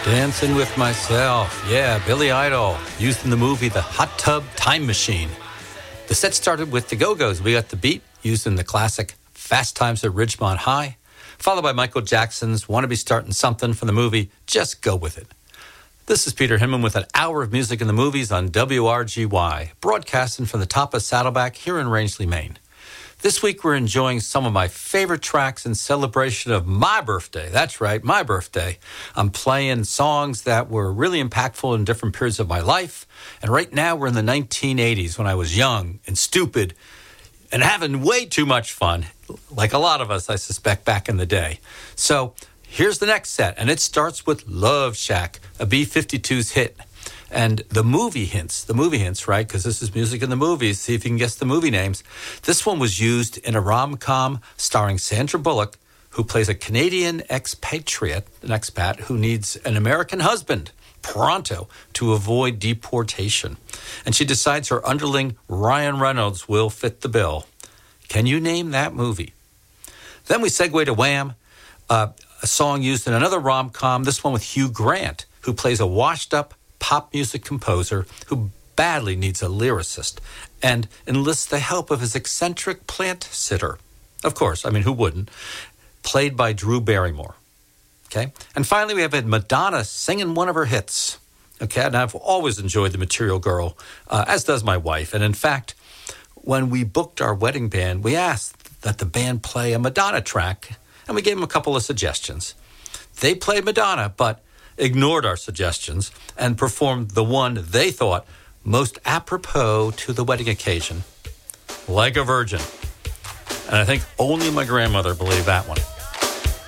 Dancing with Myself. Yeah, Billy Idol, used in the movie The Hot Tub Time Machine. The set started with the Go-Go's. We got the beat, used in the classic Fast Times at Ridgemont High, followed by Michael Jackson's Wanna Be Starting Something from the movie Just Go With It. This is Peter Hinman with an hour of music in the movies on WRGY, broadcasting from the top of Saddleback here in Rangeley, Maine. This week we're enjoying some of my favorite tracks in celebration of my birthday. That's right, my birthday. I'm playing songs that were really impactful in different periods of my life. And right now we're in the 1980s when I was young and stupid and having way too much fun, like a lot of us, I suspect, back in the day. So here's the next set, and it starts with Love Shack, a B-52's hit. And the movie hints, right? Because this is music in the movies. See if you can guess the movie names. This one was used in a rom-com starring Sandra Bullock, who plays a Canadian expatriate, an expat, who needs an American husband pronto to avoid deportation. And she decides her underling, Ryan Reynolds, will fit the bill. Can you name that movie? Then we segue to Wham!, a song used in another rom-com, this one with Hugh Grant, who plays a washed-up pop music composer who badly needs a lyricist and enlists the help of his eccentric plant sitter. Of course, I mean, who wouldn't? Played by Drew Barrymore. Okay? And finally, we have Madonna singing one of her hits. Okay? And I've always enjoyed the Material Girl, as does my wife. And in fact, when we booked our wedding band, we asked that the band play a Madonna track, and we gave them a couple of suggestions. They played Madonna, but ignored our suggestions and performed the one they thought most apropos to the wedding occasion, Like a Virgin. And I think only my grandmother believed that one.